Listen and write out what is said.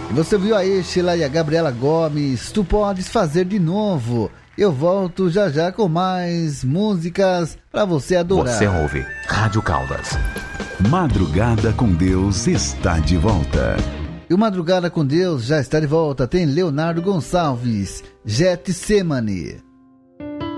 E você viu aí, Sheila e a Gabriela Gomes, Tu Podes Fazer de Novo. Eu volto já já com mais músicas pra você adorar. Você ouve Rádio Caldas. Madrugada com Deus está de volta. E o Madrugada com Deus já está de volta. Tem Leonardo Gonçalves, Getsemane.